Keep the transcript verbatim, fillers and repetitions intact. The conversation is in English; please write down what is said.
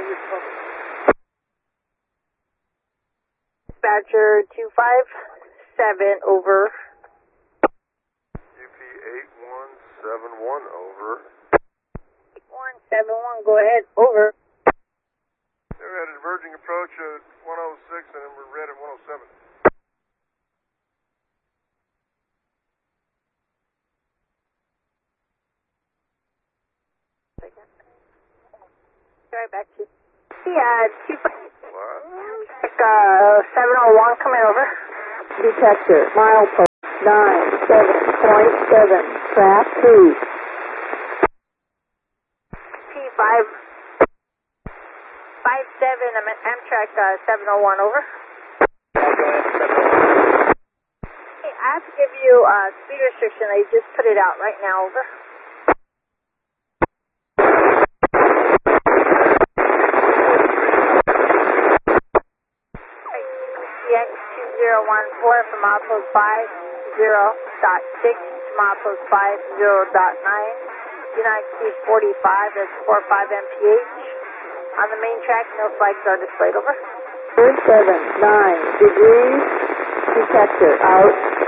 Dispatcher two five seven, over. U P eight one seven one, over. eight one seven one, go ahead, over. They're at a diverging approach at one oh six and then we're red at one oh seven. Right back to you. Yeah, two five. What? Uh, seven oh one, coming over. Detector, milepost nine seven point seven, trap two. P five five seven, I'm at Amtrak uh, seven oh one, over. Hey, I have to give you a uh, speed restriction. I just put it out right now, over. two zero one four from milepost five zero dot six to milepost five zero dot nine. United States forty-five, that's four five M P H. On the main track, no flags are displayed, over. seven nine degrees, detector out.